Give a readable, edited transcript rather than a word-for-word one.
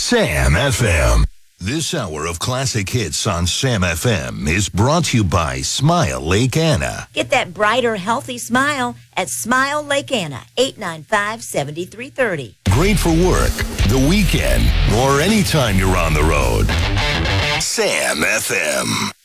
Sam FM. This hour of classic hits on Sam FM is brought to you by Smile Lake Anna. Get that brighter, healthy smile at Smile Lake Anna, 895-7330. Great for work, the weekend, or anytime you're on the road. Sam FM.